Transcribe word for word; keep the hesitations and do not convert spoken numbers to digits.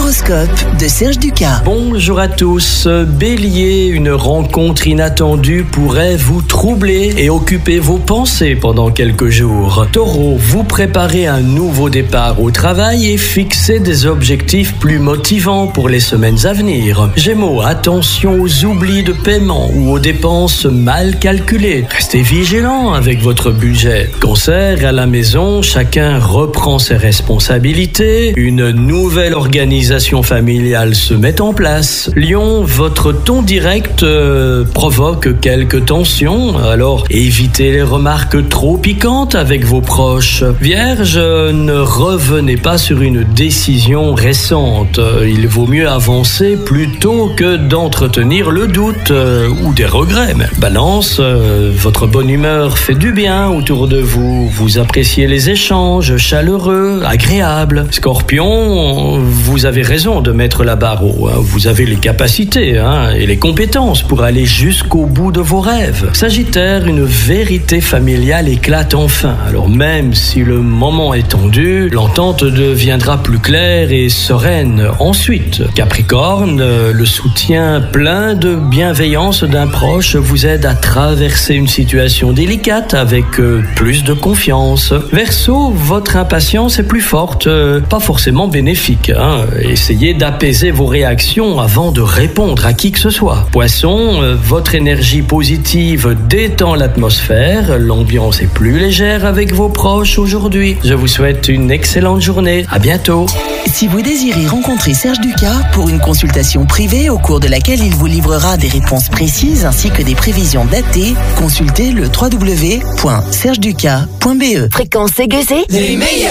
L'horoscope de Serge Ducas. Bonjour à tous. Bélier, une rencontre inattendue pourrait vous troubler et occuper vos pensées pendant quelques jours. Taureau, vous préparez un nouveau départ au travail et fixez des objectifs plus motivants pour les semaines à venir. Gémeaux, attention aux oublis de paiement ou aux dépenses mal calculées. Restez vigilant avec votre budget. Cancer, à la maison, chacun reprend ses responsabilités. Une nouvelle organisation familiale se met en place. Lion, votre ton direct euh, provoque quelques tensions, alors évitez les remarques trop piquantes avec vos proches. Vierge, ne revenez pas sur une décision récente. Il vaut mieux avancer plutôt que d'entretenir le doute euh, ou des regrets. Balance, euh, votre bonne humeur fait du bien autour de vous. Vous appréciez les échanges chaleureux, agréables. Scorpion, vous avez raison de mettre la barre haut. Vous avez les capacités hein, et les compétences pour aller jusqu'au bout de vos rêves. Sagittaire, une vérité familiale éclate enfin. Alors même si le moment est tendu, l'entente deviendra plus claire et sereine ensuite. Capricorne, le soutien plein de bienveillance d'un proche vous aide à traverser une situation délicate avec plus de confiance. Verseau, votre impatience est plus forte, pas forcément bénéfique. Hein. Essayez d'apaiser vos réactions avant de répondre à qui que ce soit. Poisson, euh, votre énergie positive détend l'atmosphère. L'ambiance est plus légère avec vos proches aujourd'hui. Je vous souhaite une excellente journée. À bientôt. Si vous désirez rencontrer Serge Ducas pour une consultation privée au cours de laquelle il vous livrera des réponses précises ainsi que des prévisions datées, consultez le w w w point serge ducas point b e. Fréquence aiguisée, les meilleurs.